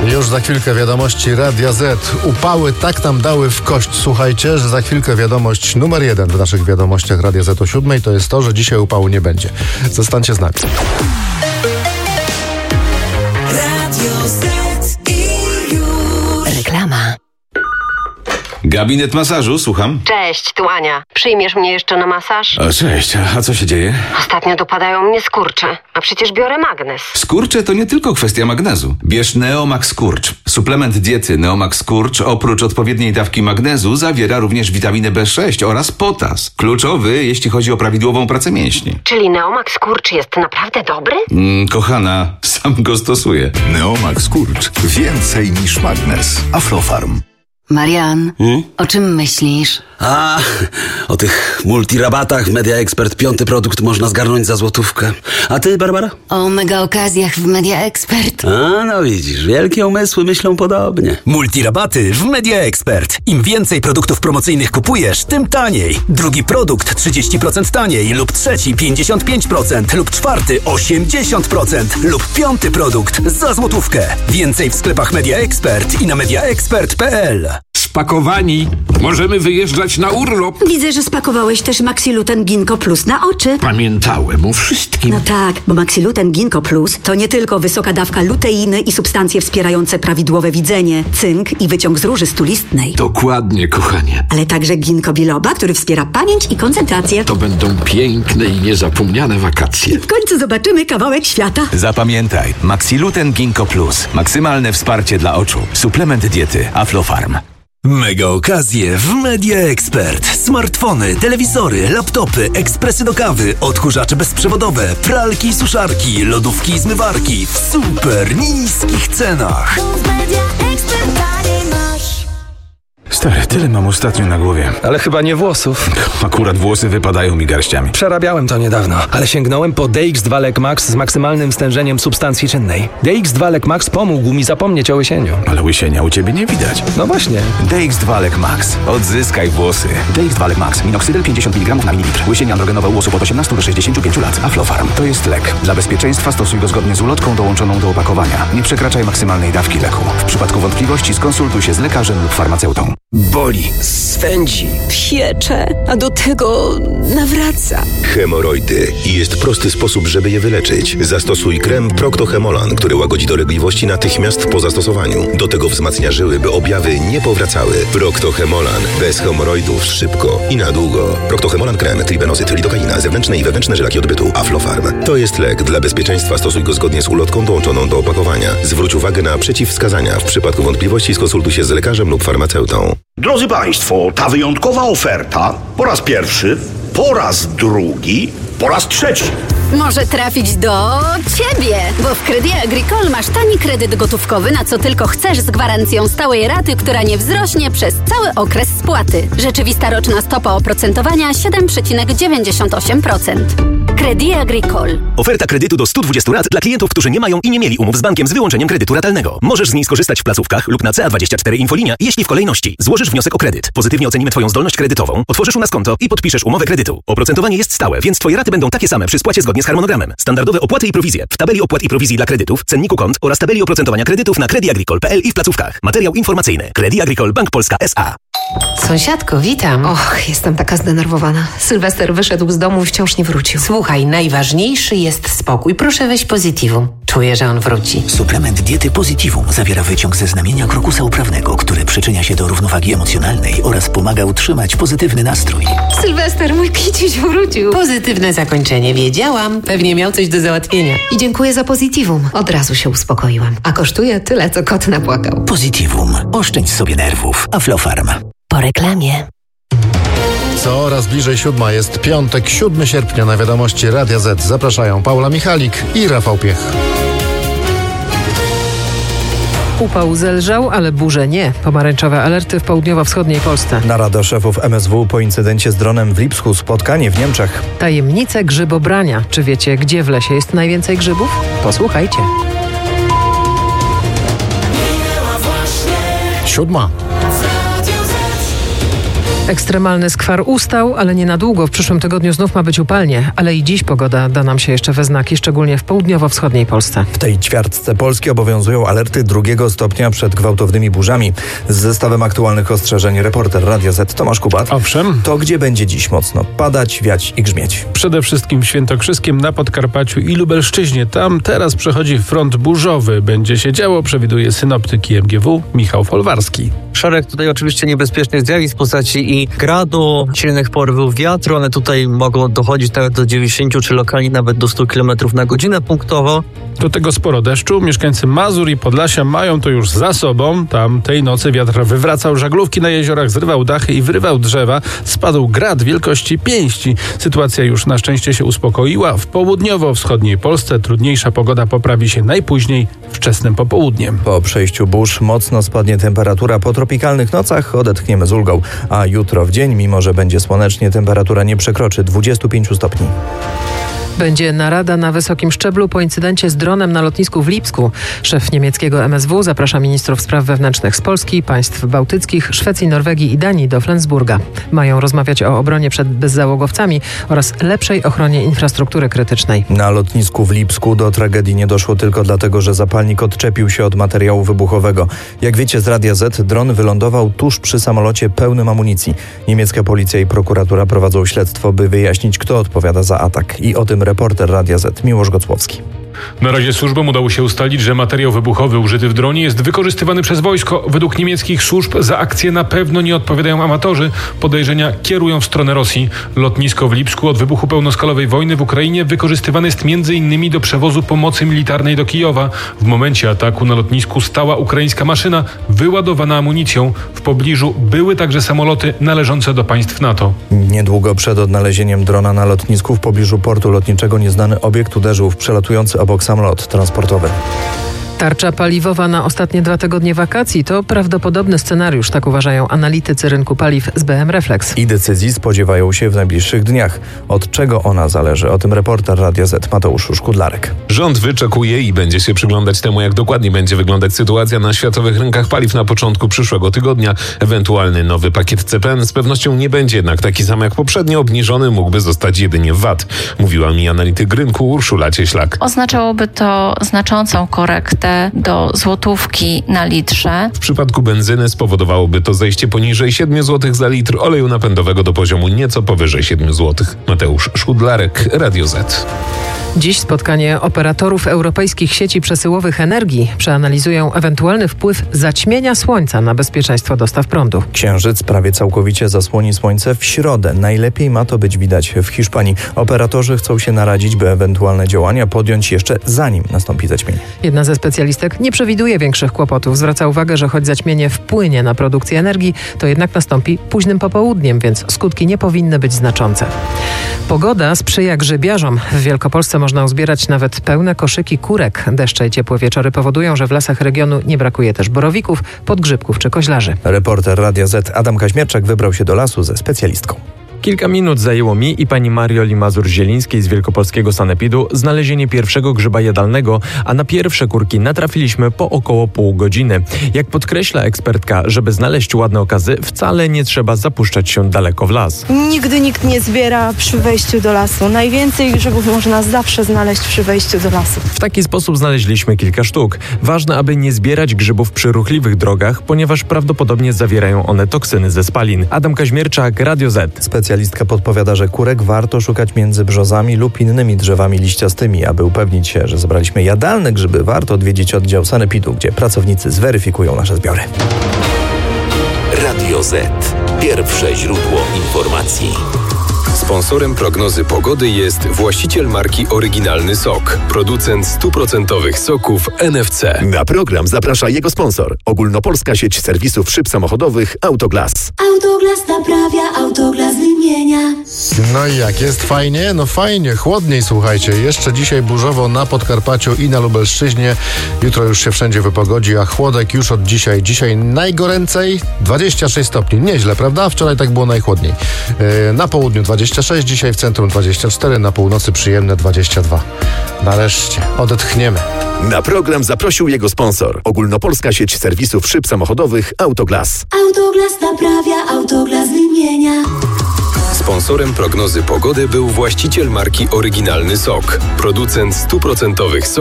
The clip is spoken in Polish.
Już za chwilkę wiadomości Radia Z. Upały tak nam dały w kość, słuchajcie, że za chwilkę wiadomość numer 1 w naszych wiadomościach Radia Z o 7 to jest to, że dzisiaj upału nie będzie. Zostańcie z nami. Radio Z i już. Reklama. Gabinet masażu, słucham. Cześć, tu Ania. Przyjmiesz mnie jeszcze na masaż? O, cześć, a co się dzieje? Ostatnio dopadają mnie skurcze, a przecież biorę magnes. Skurcze to nie tylko kwestia magnezu. Bierz Neomax Skurcz. Suplement diety Neomax Skurcz oprócz odpowiedniej dawki magnezu zawiera również witaminę B6 oraz potas. Kluczowy, jeśli chodzi o prawidłową pracę mięśni. Czyli Neomax Skurcz jest naprawdę dobry? Kochana, sam go stosuję. Neomax Skurcz. Więcej niż magnes. Aflofarm. Marian, o czym myślisz? O tych multirabatach w Media Expert 5. produkt można zgarnąć za złotówkę. A ty, Barbara? O mega okazjach w Media Expert. No widzisz, wielkie umysły myślą podobnie. Multirabaty w Media Expert. Im więcej produktów promocyjnych kupujesz, tym taniej. Drugi produkt 30% taniej lub trzeci 55% lub czwarty 80% lub 5. produkt za złotówkę. Więcej w sklepach Media Expert i na mediaexpert.pl. Spakowani. Możemy wyjeżdżać na urlop. Widzę, że spakowałeś też Maxiluten Ginkgo Plus na oczy. Pamiętałem o wszystkim. No tak, bo Maxiluten Ginkgo Plus to nie tylko wysoka dawka luteiny i substancje wspierające prawidłowe widzenie, cynk i wyciąg z róży stulistnej. Dokładnie, kochanie. Ale także ginkgo biloba, który wspiera pamięć i koncentrację. To będą piękne i niezapomniane wakacje. W końcu zobaczymy kawałek świata. Zapamiętaj, Maxiluten Ginkgo Plus. Maksymalne wsparcie dla oczu. Suplement diety Aflofarm. Mega okazje w Media Expert. Smartfony, telewizory, laptopy, ekspresy do kawy, odkurzacze bezprzewodowe, pralki i suszarki, lodówki i zmywarki w super niskich cenach. Stary, tyle mam ostatnio na głowie. Ale chyba nie włosów. Akurat włosy wypadają mi garściami. Przerabiałem to niedawno, ale sięgnąłem po DX2 Lek Max z maksymalnym stężeniem substancji czynnej. DX2 Lek Max pomógł mi zapomnieć o łysieniu. Ale łysienia u ciebie nie widać. No właśnie. DX2 Lek Max. Odzyskaj włosy. DX2 Lek Max. Minoxydil 50 mg na mililitr. Łysienie androgenowe u osób od 18 do 65 lat. Aflofarm. To jest lek. Dla bezpieczeństwa stosuj go zgodnie z ulotką dołączoną do opakowania. Nie przekraczaj maksymalnej dawki leku. W przypadku wątpliwości skonsultuj się z lekarzem lub farmaceutą. Boli, swędzi, piecze, a do tego nawraca. Hemoroidy. I jest prosty sposób, żeby je wyleczyć. Zastosuj krem Procto-Hemolan, który łagodzi dolegliwości natychmiast po zastosowaniu. Do tego wzmacnia żyły, by objawy nie powracały. Procto-Hemolan. Bez hemoroidów szybko i na długo. Procto-Hemolan krem, tribenozyt, lidokaina, zewnętrzne i wewnętrzne żylaki odbytu. Aflofarm. To jest lek. Dla bezpieczeństwa stosuj go zgodnie z ulotką dołączoną do opakowania. Zwróć uwagę na przeciwwskazania. W przypadku wątpliwości skonsultuj się z lekarzem lub farmaceutą. Drodzy Państwo, ta wyjątkowa oferta po raz pierwszy, po raz drugi, po raz trzeci. Może trafić do Ciebie, bo w Crédit Agricole masz tani kredyt gotówkowy na co tylko chcesz z gwarancją stałej raty, która nie wzrośnie przez cały okres spłaty. Rzeczywista roczna stopa oprocentowania 7,98%. Crédit Agricole. Oferta kredytu do 120 lat dla klientów, którzy nie mają i nie mieli umów z bankiem z wyłączeniem kredytu ratalnego. Możesz z niej skorzystać w placówkach lub na CA24 Infolinia, jeśli w kolejności złożysz wniosek o kredyt. Pozytywnie ocenimy Twoją zdolność kredytową, otworzysz u nas konto i podpiszesz umowę kredytu. Oprocentowanie jest stałe, więc Twoje raty będą takie same przy spłacie zgodnie z harmonogramem. Standardowe opłaty i prowizje w tabeli opłat i prowizji dla kredytów, cenniku kont oraz tabeli oprocentowania kredytów na creditagricole.pl i w placówkach. Materiał informacyjny. Crédit Agricole Bank Polska S.A. Sąsiadko, witam. Och, jestem taka zdenerwowana. Sylwester wyszedł z domu i wciąż nie wrócił. Słuchaj, najważniejszy jest spokój. Proszę weź Positivum. Czuję, że on wróci. Suplement diety Positivum zawiera wyciąg ze znamienia krokusa uprawnego, który przyczynia się do równowagi emocjonalnej oraz pomaga utrzymać pozytywny nastrój. Sylwester, mój kiciuś wrócił. Pozytywne zakończenie, wiedziałam. Pewnie miał coś do załatwienia. I dziękuję za Positivum. Od razu się uspokoiłam. A kosztuje tyle, co kot napłakał. Positivum. Oszczędź sobie nerwów. Aflofarm. Po reklamie. Coraz bliżej 7 jest piątek, 7 sierpnia na wiadomości Radia Z. Zapraszają Paula Michalik i Rafał Piech. Upał zelżał, ale burze nie. Pomarańczowe alerty w południowo-wschodniej Polsce. Narada szefów MSW po incydencie z dronem w Lipsku, spotkanie w Niemczech. Tajemnice grzybobrania. Czy wiecie, gdzie w lesie jest najwięcej grzybów? Posłuchajcie. 7. Ekstremalny skwar ustał, ale nie na długo. W przyszłym tygodniu znów ma być upalnie, ale i dziś pogoda da nam się jeszcze we znaki, szczególnie w południowo-wschodniej Polsce. W tej ćwiartce Polski obowiązują alerty 2 stopnia przed gwałtownymi burzami. Z zestawem aktualnych ostrzeżeń reporter Radia Z Tomasz Kubat. Owszem. To gdzie będzie dziś mocno padać, wiać i grzmieć? Przede wszystkim w Świętokrzyskiem, na Podkarpaciu i Lubelszczyźnie. Tam teraz przechodzi front burzowy. Będzie się działo, przewiduje synoptyk MGW Michał Folwarski. Szereg tutaj oczywiście niebezpiecznych zjawisk w postaci i gradu, silnych porywów wiatru. One tutaj mogą dochodzić nawet do 90 czy lokalnie nawet do 100 km na godzinę punktowo. Do tego sporo deszczu. Mieszkańcy Mazur i Podlasia mają to już za sobą. Tam tej nocy wiatr wywracał żaglówki na jeziorach, zrywał dachy i wyrywał drzewa. Spadł grad wielkości pięści. Sytuacja już na szczęście się uspokoiła. W południowo-wschodniej Polsce trudniejsza pogoda poprawi się najpóźniej wczesnym popołudniem. Po przejściu burz mocno spadnie temperatura. Po tropikalnych nocach odetchniemy z ulgą, a jutro w dzień, mimo że będzie słonecznie, temperatura nie przekroczy 25 stopni. Będzie narada na wysokim szczeblu po incydencie z dronem na lotnisku w Lipsku. Szef niemieckiego MSW zaprasza ministrów spraw wewnętrznych z Polski, państw bałtyckich, Szwecji, Norwegii i Danii do Flensburga. Mają rozmawiać o obronie przed bezzałogowcami oraz lepszej ochronie infrastruktury krytycznej. Na lotnisku w Lipsku do tragedii nie doszło tylko dlatego, że zapalnik odczepił się od materiału wybuchowego. Jak wiecie z Radia Z, dron wylądował tuż przy samolocie pełnym amunicji. Niemiecka policja i prokuratura prowadzą śledztwo, by wyjaśnić, kto odpowiada za atak. I o tym reporter Radia Z Miłosz Gocłowski. Na razie służbom udało się ustalić, że materiał wybuchowy użyty w dronie jest wykorzystywany przez wojsko. Według niemieckich służb za akcję na pewno nie odpowiadają amatorzy. Podejrzenia kierują w stronę Rosji. Lotnisko w Lipsku od wybuchu pełnoskalowej wojny w Ukrainie wykorzystywane jest m.in. do przewozu pomocy militarnej do Kijowa. W momencie ataku na lotnisku stała ukraińska maszyna wyładowana amunicją. W pobliżu były także samoloty należące do państw NATO. Niedługo przed odnalezieniem drona na lotnisku w pobliżu portu lotniczego nieznany obiekt uderzył w przelatujący obok samolot transportowy. Tarcza paliwowa na ostatnie 2 tygodnie wakacji to prawdopodobny scenariusz, tak uważają analitycy rynku paliw z BM Reflex. I decyzji spodziewają się w najbliższych dniach. Od czego ona zależy? O tym reporter Radia Z Mateusz Szkudlarek. Rząd wyczekuje i będzie się przyglądać temu, jak dokładnie będzie wyglądać sytuacja na światowych rynkach paliw na początku przyszłego tygodnia. Ewentualny nowy pakiet CPN z pewnością nie będzie jednak taki sam jak poprzednio. Obniżony mógłby zostać jedynie VAT. Mówiła mi analityk rynku Urszula Cieślak. Oznaczałoby to znaczącą korektę do złotówki na litrze. W przypadku benzyny spowodowałoby to zejście poniżej 7 zł za litr, oleju napędowego do poziomu nieco powyżej 7 zł. Mateusz Szkudlarek, Radio Z. Dziś spotkanie operatorów europejskich sieci przesyłowych energii. Przeanalizują ewentualny wpływ zaćmienia słońca na bezpieczeństwo dostaw prądu. Księżyc prawie całkowicie zasłoni słońce w środę. Najlepiej ma to być widać w Hiszpanii. Operatorzy chcą się naradzić, by ewentualne działania podjąć jeszcze zanim nastąpi zaćmienie. Jedna ze specjalistek nie przewiduje większych kłopotów. Zwraca uwagę, że choć zaćmienie wpłynie na produkcję energii, to jednak nastąpi późnym popołudniem, więc skutki nie powinny być znaczące. Pogoda sprzyja grzybiarzom. W Wielkopolsce można uzbierać nawet pełne koszyki kurek. Deszcze i ciepłe wieczory powodują, że w lasach regionu nie brakuje też borowików, podgrzybków czy koźlarzy. Reporter Radia Z Adam Kaźmierczak wybrał się do lasu ze specjalistką. Kilka minut zajęło mi i pani Marioli Mazur-Zielińskiej z Wielkopolskiego Sanepidu znalezienie pierwszego grzyba jadalnego, a na pierwsze kurki natrafiliśmy po około pół godziny. Jak podkreśla ekspertka, żeby znaleźć ładne okazy, wcale nie trzeba zapuszczać się daleko w las. Nigdy nikt nie zbiera przy wejściu do lasu. Najwięcej grzybów można zawsze znaleźć przy wejściu do lasu. W taki sposób znaleźliśmy kilka sztuk. Ważne, aby nie zbierać grzybów przy ruchliwych drogach, ponieważ prawdopodobnie zawierają one toksyny ze spalin. Adam Kaźmierczak, Radio Z. Specjalistka podpowiada, że kurek warto szukać między brzozami lub innymi drzewami liściastymi. Aby upewnić się, że zebraliśmy jadalne grzyby, warto odwiedzić oddział Sanepidu, gdzie pracownicy zweryfikują nasze zbiory. Radio Z. Pierwsze źródło informacji. Sponsorem prognozy pogody jest właściciel marki Oryginalny Sok, producent 100% soków NFC. Na program zaprasza jego sponsor. Ogólnopolska sieć serwisów szyb samochodowych Autoglas. Autoglas naprawia, Autoglas wymienia. No i jak? Jest fajnie? No fajnie, chłodniej, słuchajcie. Jeszcze dzisiaj burzowo na Podkarpaciu i na Lubelszczyźnie. Jutro już się wszędzie wypogodzi, a chłodek już od dzisiaj. Dzisiaj najgoręcej 26 stopni. Nieźle, prawda? Wczoraj tak było najchłodniej. Na południu 26, dzisiaj w centrum 24, na północy przyjemne 22. Nareszcie odetchniemy. Na program zaprosił jego sponsor. Ogólnopolska sieć serwisów szyb samochodowych Autoglas. Autoglas naprawia, Autoglas wymienia. Sponsorem prognozy pogody był właściciel marki Oryginalny Sok. Producent 100% soków